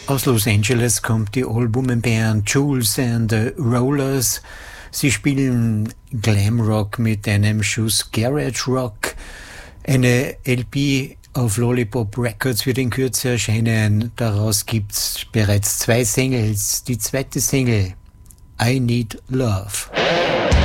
Aus Los Angeles kommt die All-Woman-Band Jules and the Rollers. Sie spielen Glamrock mit einem Schuss Garage Rock. Eine LP auf Lollipop Records wird in Kürze erscheinen. Daraus gibt's bereits 2 Singles. Die zweite Single, I Need Love.